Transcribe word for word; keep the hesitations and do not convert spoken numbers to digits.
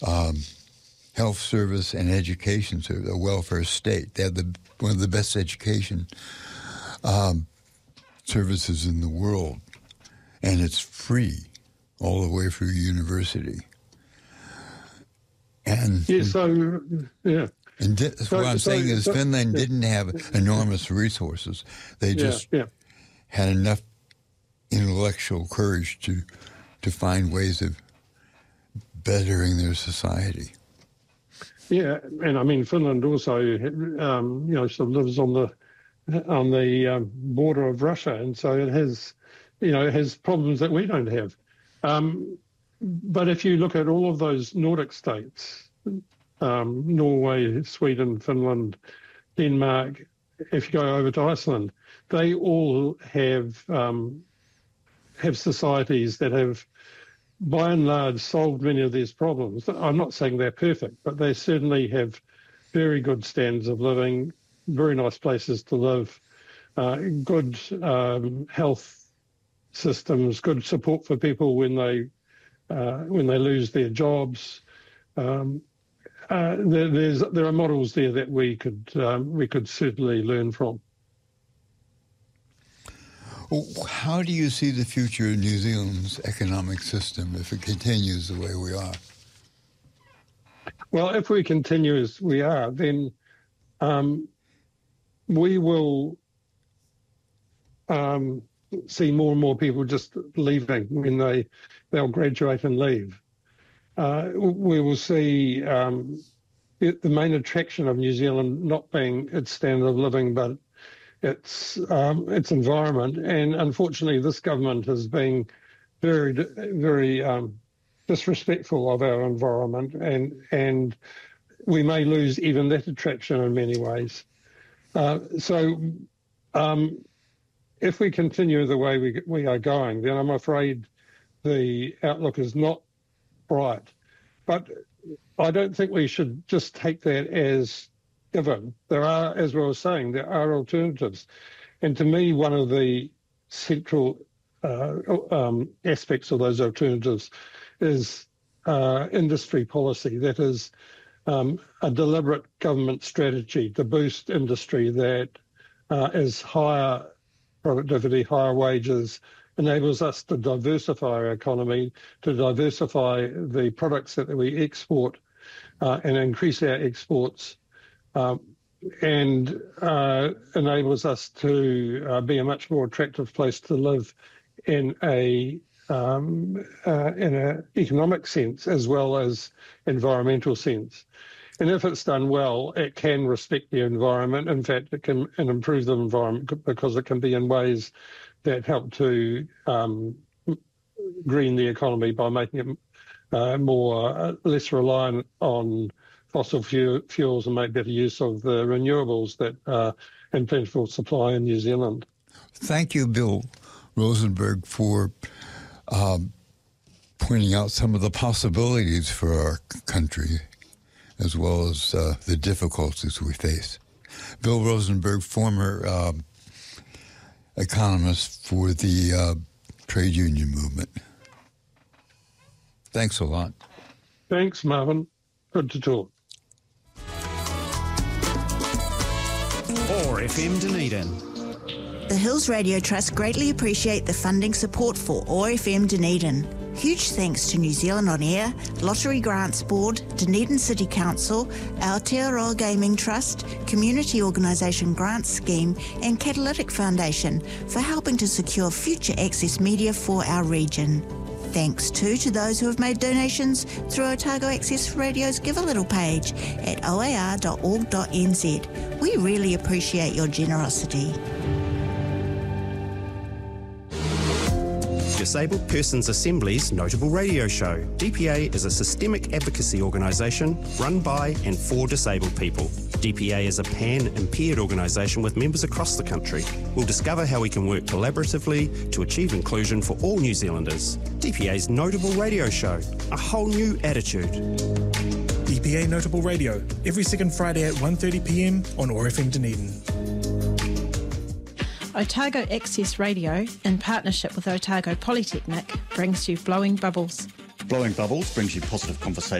um, health service and education service, a welfare state. They have the, one of the best education um, services in the world, and it's free all the way through university. And yeah, so yeah. And di- so, what I'm so, saying is so, Finland yeah. didn't have enormous resources. They just yeah, yeah. had enough intellectual courage to to find ways of bettering their society. Yeah, and I mean Finland also, um, you know, sort of lives on the on the um, border of Russia, and so it has, you know, it has problems that we don't have. Um, but if you look at all of those Nordic states, um, Norway, Sweden, Finland, Denmark, if you go over to Iceland, they all have um, have societies that have, by and large, solved many of these problems. I'm not saying they're perfect, but they certainly have very good standards of living, very nice places to live, uh, good um, health systems, good support for people when they uh, when they lose their jobs. Um, uh, there, there's there are models there that we could um, we could certainly learn from. How do you see the future of New Zealand's economic system if it continues the way we are? Well, if we continue as we are, then um, we will um, see more and more people just leaving when they, they'll graduate and leave. Uh, we will see um, it, the main attraction of New Zealand not being its standard of living, but its um, its environment, and unfortunately, this government has been very, very um, disrespectful of our environment, and and we may lose even that attraction in many ways. Uh, so, um, if we continue the way we we are going, then I'm afraid the outlook is not bright. But I don't think we should just take that as given. There are, as we were saying, there are alternatives. And to me, one of the central uh, um, aspects of those alternatives is uh, industry policy. That is um, a deliberate government strategy to boost industry that uh, is higher productivity, higher wages, enables us to diversify our economy, to diversify the products that we export uh, and increase our exports. Um, and uh, enables us to uh, be a much more attractive place to live in a um, uh, in an economic sense as well as environmental sense. And if it's done well, it can respect the environment. In fact, it can and improve the environment because it can be in ways that help to um, green the economy by making it uh, more uh, less reliant on fossil fuels and make better use of the renewables that are in plentiful supply in New Zealand. Thank you, Bill Rosenberg, for um, pointing out some of the possibilities for our country as well as uh, the difficulties we face. Bill Rosenberg, former uh, economist for the uh, trade union movement. Thanks a lot. Thanks, Marvin. Good to talk. O A R F M Dunedin. The Hills Radio Trust greatly appreciate the funding support for O A R F M Dunedin. Huge thanks to New Zealand On Air, Lottery Grants Board, Dunedin City Council, Aotearoa Gaming Trust, Community Organisation Grants Scheme and Catalytic Foundation for helping to secure future access media for our region. Thanks too to those who have made donations through Otago Access Radio's Give a Little page at o a r dot org dot n z. We really appreciate your generosity. Disabled Persons Assembly's Notable Radio Show. D P A is a systemic advocacy organisation run by and for disabled people. D P A is a pan-impaired organisation with members across the country. We'll discover how we can work collaboratively to achieve inclusion for all New Zealanders. D P A's Notable Radio Show. A whole new attitude. D P A Notable Radio, every second Friday at one thirty p m on O A R F M Dunedin. Otago Access Radio, in partnership with Otago Polytechnic, brings you Blowing Bubbles. Blowing Bubbles brings you positive conversation